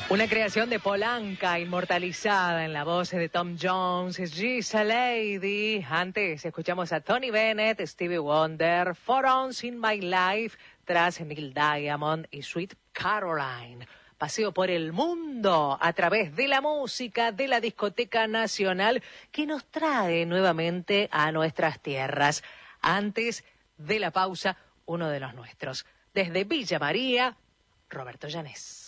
Una creación de Polanca, inmortalizada en la voz de Tom Jones, She's a Lady. Antes escuchamos a Tony Bennett, Stevie Wonder, For Once in My Life, tras Neil Diamond y Sweet Caroline. Paseo por el mundo a través de la música de la Discoteca Nacional que nos trae nuevamente a nuestras tierras. Antes de la pausa, uno de los nuestros. Desde Villa María, Roberto Llanés.